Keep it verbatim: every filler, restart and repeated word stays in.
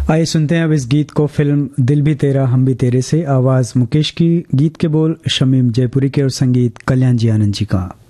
आइए सुनते हैं अब इस गीत को फिल्म दिल भी तेरा हम भी तेरे से। आवाज मुकेश की, गीत के बोल शमीम जयपुरी के और संगीत कल्याण जी आनंद जी का।